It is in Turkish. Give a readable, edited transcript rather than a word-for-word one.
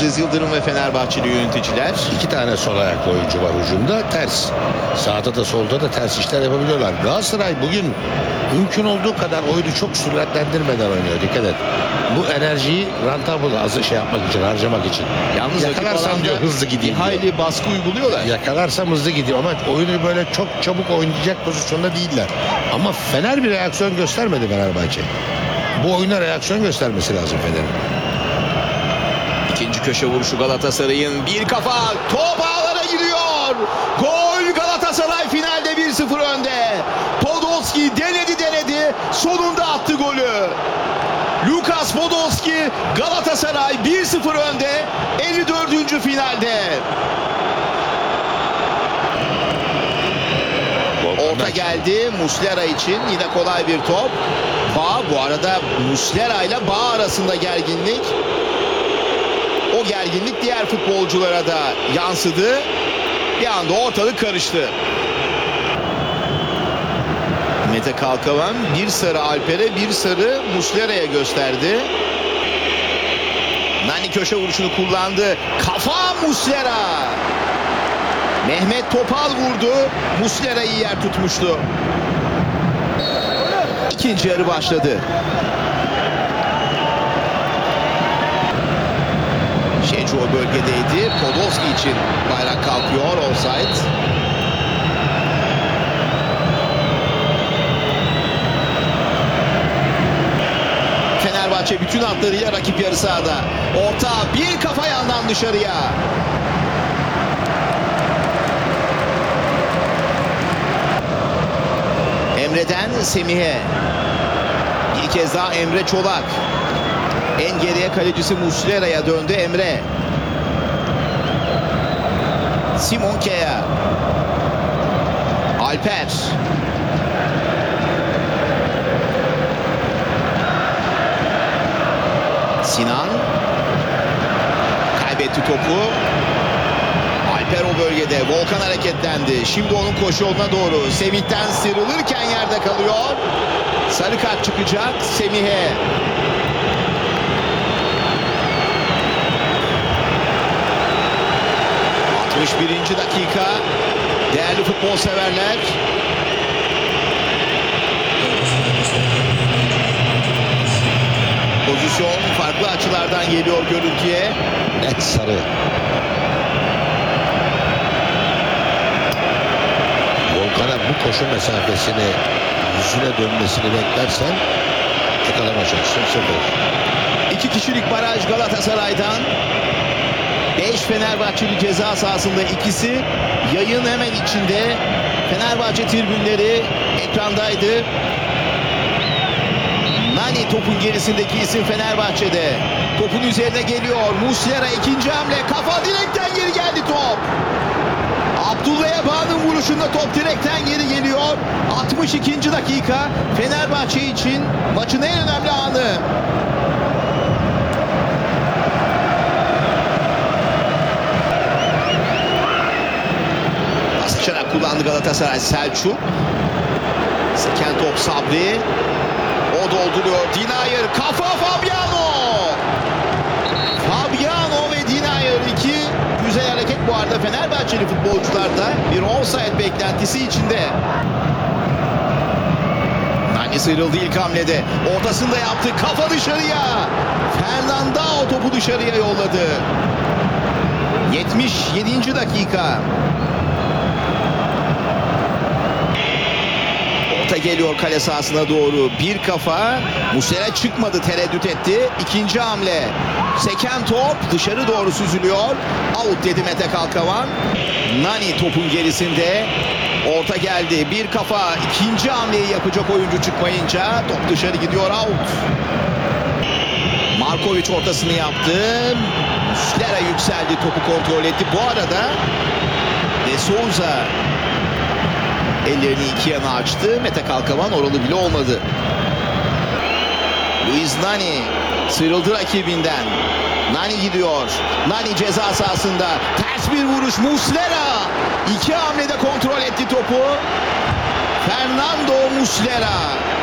Aziz Yıldırım ve Fenerbahçeli yöneticiler. İki tane sol ayaklı oyuncu var ucunda, ters. Sağda da solda da ters işler yapabiliyorlar. Galatasaray bugün mümkün olduğu kadar oyunu çok süratlendirmeden oynuyor. Dikkat et. Bu enerjiyi rentable azı şey yapmak için, harcamak için. Yalnız yakalarsam diyor hızlı gideyim diyor. hayli baskı uyguluyorlar. Yakalarsam hızlı gidiyor ama oyunu böyle çok çabuk oynayacak pozisyonda değiller. Ama Fener bir reaksiyon göstermedi Fenerbahçe. Bu oyuna reaksiyon göstermesi lazım Fener'in. İkinci köşe vuruşu Galatasaray'ın, bir kafa, top ağlara giriyor. Gol, Galatasaray finalde 1-0 önde. Podolski denedi, sonunda attı golü. Lukas Podolski, Galatasaray 1-0 önde 54. finalde. Orta geldi Muslera için, yine kolay bir top. Bu arada Muslera ile Bağ arasında gerginlik. O gerginlik diğer futbolculara da yansıdı. Bir anda ortalık karıştı. Mete Kalkavan bir sarı Alper'e, bir sarı Muslera'ya gösterdi. Nani köşe vuruşunu kullandı. Kafa Muslera. Mehmet Topal vurdu. Muslera iyi yer tutmuştu. İkinci yarı başladı. Şencu o bölgedeydi. Podolski için bayrak kalkıyor. Offside. Fenerbahçe bütün hatlarıyla rakip yarı sahada. Orta, bir kafa yandan dışarıya. Emre'den Semih'e. Bir kez daha Emre Çolak. En geriye kalecisi Muslera'ya döndü Emre. Simon Kea. Alper. Sinan. Kaybetti topu. Alper o bölgede. Volkan hareketlendi. Şimdi onun koşu yoluna doğru. Semih'ten sıyrılırken yerde kalıyor. Sarı kart çıkacak Semih'e. ...61. dakika. Değerli futbol severler. Pozisyon farklı açılardan geliyor görüntüye. Net sarı. Volkan'a bu koşu mesafesini yüzüne dönmesini beklersen yakalama şansın sıfır. 2 kişilik baraj Galatasaray'dan. 5 Fenerbahçeli ceza sahasında, ikisi yayın hemen içinde. Fenerbahçe tribünleri ekrandaydı. Nani topun gerisindeki isim Fenerbahçe'de. Topun üzerine geliyor. Muslera ikinci hamle. Kafa direkten geri geldi top. Abdullah Bağ'ın vuruşunda top direkten geri geliyor. 62. dakika. Fenerbahçe için maçın en önemli anı. Baskışarak kullandı Galatasaray. Selçuk. Seken top Sabri. O dolduruyor. Dinayer. Kafa Fabiano. Fabiano ve Dinayer, iki güzel hareket bu arada Fenerbahçeli futbolcularda. Bir offside beklentisi içinde. Nani sıyrıldı ilk hamlede. Ortasında yaptı. Kafa dışarıya. Fernandao topu dışarıya yolladı. 77. dakika. Geliyor kale sahasına doğru. Bir kafa. Muslera çıkmadı. Tereddüt etti. İkinci hamle. Seken top dışarı doğru süzülüyor. Out dedi Mete Kalkavan. Nani topun gerisinde. Orta geldi. Bir kafa. İkinci hamleyi yapacak oyuncu çıkmayınca top dışarı gidiyor. Out. Markovic ortasını yaptı. Muslera yükseldi. Topu kontrol etti. Bu arada De Souza ellerini iki yana açtı. Mete Kalkavan oralı bile olmadı. Luis Nani sıyrıldı rakibinden. Nani gidiyor. Nani ceza sahasında. Ters bir vuruş. Muslera. İki hamlede kontrol etti topu. Fernando Muslera.